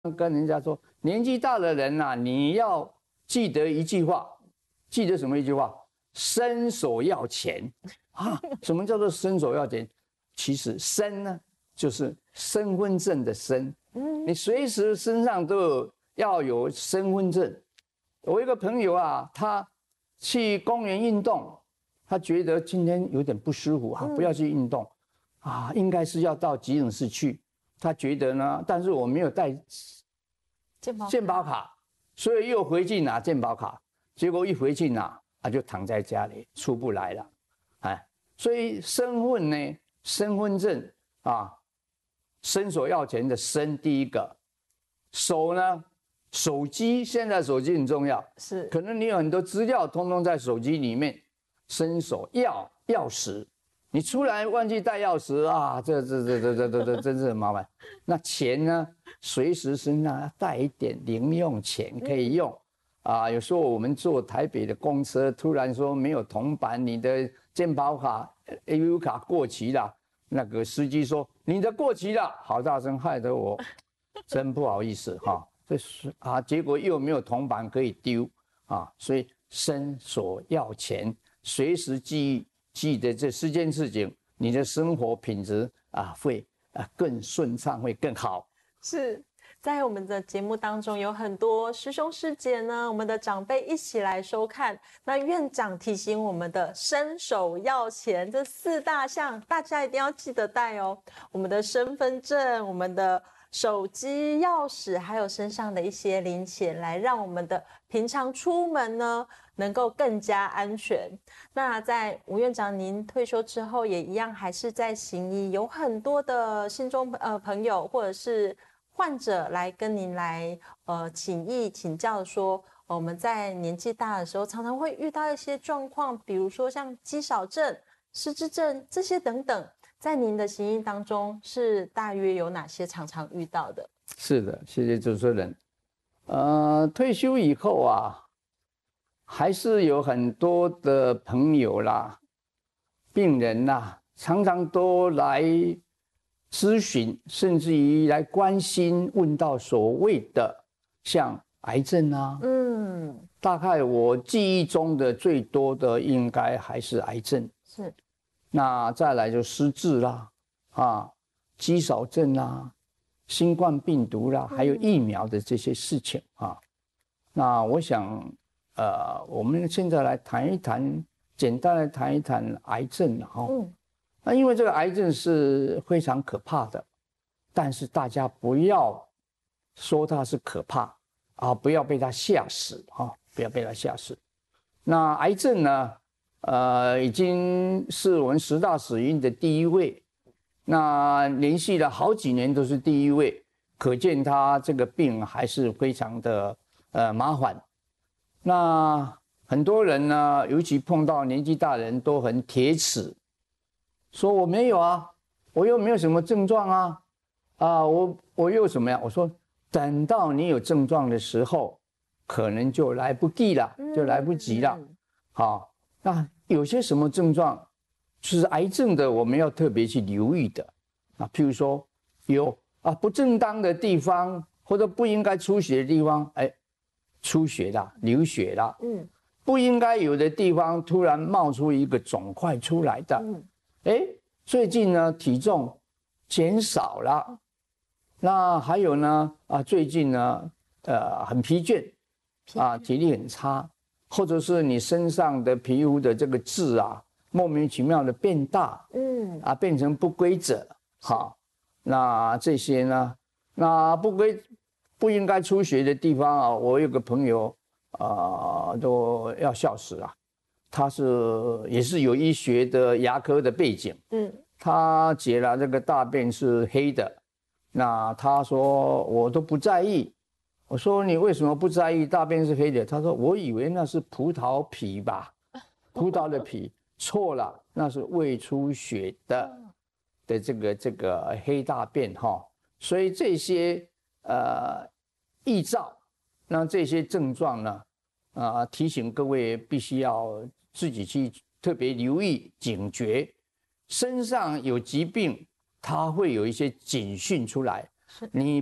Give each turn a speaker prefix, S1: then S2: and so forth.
S1: 跟人家说，年纪大的人呐，你要记得一句话，记得什么一句话？伸手要钱啊！什么叫做伸手要钱？其实身呢，就是身份证的身。你随时身上都要有身份证。我一个朋友啊，他去公园运动，他觉得今天有点不舒服啊，不要去运动啊，应该是要到急诊室去。他觉得呢，但是我没有带健保卡，所以又回去拿健保卡，结果一回去拿，他就躺在家里出不来了，哎，所以身份呢，身份证啊，伸手要钱的伸第一个，手呢，手机现在手机很重要，
S2: 是，
S1: 可能你有很多资料通通在手机里面，伸手钥匙。你出来忘记带钥匙啊，这真是很麻烦。那钱呢，随时身上带一点零用钱可以用啊。有时候我们坐台北的公车，突然说没有铜板，你的健保卡、AU 卡过期了，那个司机说你的过期了，好大声，害得我真不好意思哈。这是啊，结果又没有铜板可以丢啊，所以伸手要钱，随时记得这4件事情，你的生活品质啊会更顺畅，会更好。
S2: 是在我们的节目当中有很多师兄师姐呢，我们的长辈一起来收看。那院长提醒我们的伸手要钱这4大项，大家一定要记得带哦。我们的身份证、我们的手机、钥匙，还有身上的一些零钱，来让我们的平常出门呢能够更加安全。那在吴院长您退休之后，也一样还是在行医，有很多的信众朋友或者是患者来跟您来请益请教说，我们在年纪大的时候，常常会遇到一些状况，比如说像肌少症、失智症这些等等，在您的行医当中是大约有哪些常常遇到的？
S1: 是的，谢谢主持人。退休以后啊，还是有很多的朋友啦、病人啦，常常都来咨询，甚至于来关心，问到所谓的像癌症啊，大概我记忆中的最多的应该还是癌症，
S2: 是，
S1: 那再来就失智啦，肌少症啦，新冠病毒啦，还有疫苗的这些事情啊。那我想，我们现在来谈一谈，简单来谈一谈癌症哈。那因为这个癌症是非常可怕的，但是大家不要说它是可怕啊，不要被它吓死啊，不要被它吓死。那癌症呢，已经是我们10大死因的第1位，那连续了好几年都是第1位，可见它这个病还是非常的麻烦。那很多人呢，尤其碰到年纪大的人都很铁齿，说我没有啊，我又没有什么症状啊，我又什么呀？我说等到你有症状的时候，可能就来不及了，就来不及了。好，那有些什么症状就是癌症的，我们要特别去留意的啊，譬如说有不正当的地方，或者不应该出血的地方，出血了，流血了，不应该有的地方突然冒出一个肿块出来的，最近呢体重减少了，那还有呢最近呢很疲倦体力很差，或者是你身上的皮肤的这个痣莫名其妙的变大，变成不规则，好，那这些呢，那不应该出血的地方我有个朋友都要笑死了，他也是有医学的牙科的背景，他解了这个大便是黑的，那他说我都不在意，我说你为什么不在意大便是黑的？他说我以为那是葡萄皮吧，葡萄的皮，错了，那是胃出血的这个黑大便哈，所以这些预兆，那这些症状呢提醒各位必须要自己去特别留意警觉，身上有疾病，它会有一些警讯出来，你